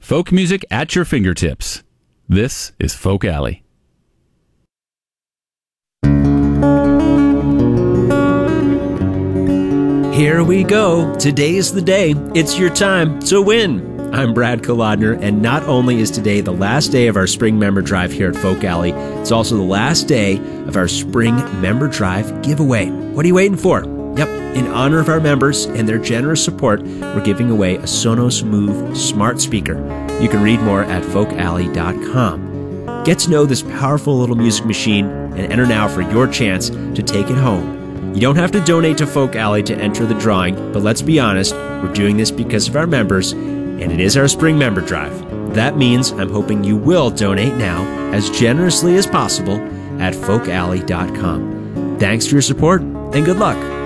Folk music at your fingertips. This is Folk Alley. Here we go. Today's the day. It's your time to win. I'm Brad Kolodner, and not only is today the last day of our Spring Member Drive here at Folk Alley, it's also the last day of our Spring Member Drive giveaway. What are you waiting for? Yep, in honor of our members and their generous support, we're giving away a Sonos Move smart speaker. You can read more at folkalley.com. Get to know this powerful little music machine and enter now for your chance to take it home. You don't have to donate to Folk Alley to enter the drawing, but let's be honest, we're doing this because of our members, and it is our Spring Member Drive. That means I'm hoping you will donate now as generously as possible at folkalley.com. Thanks for your support, and good luck.